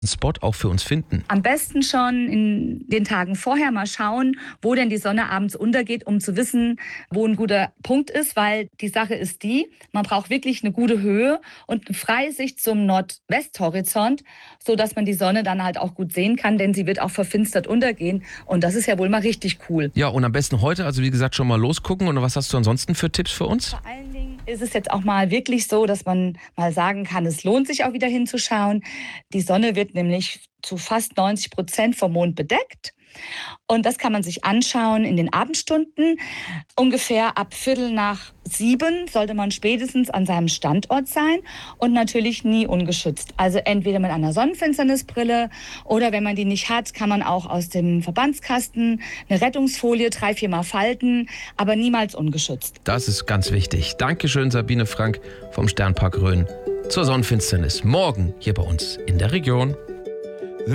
Spot auch für uns finden? Am besten schon in den Tagen vorher mal schauen, wo denn die Sonne abends untergeht, um zu wissen, wo ein guter Punkt ist, weil die Sache ist die, man braucht wirklich eine gute Höhe und eine freie Sicht zum Nordwesthorizont, sodass man die Sonne dann halt auch gut sehen kann, denn sie wird auch verfinstert untergehen und das ist ja wohl mal richtig cool. Ja, und am besten heute, also wie gesagt, schon mal losgucken. Und was hast du ansonsten für Tipps für uns? Vor allen Dingen ist es jetzt auch mal wirklich so, dass man mal sagen kann, es lohnt sich auch wieder hinzuschauen. Die Sonne wird nämlich zu fast 90% vom Mond bedeckt. Und das kann man sich anschauen in den Abendstunden. Ungefähr ab 6:15 sollte man spätestens an seinem Standort sein und natürlich nie ungeschützt. Also entweder mit einer Sonnenfinsternisbrille oder wenn man die nicht hat, kann man auch aus dem Verbandskasten eine Rettungsfolie 3-4 Mal falten, aber niemals ungeschützt. Das ist ganz wichtig. Dankeschön, Sabine Frank vom Sternpark Rhön zur Sonnenfinsternis. Morgen hier bei uns in der Region.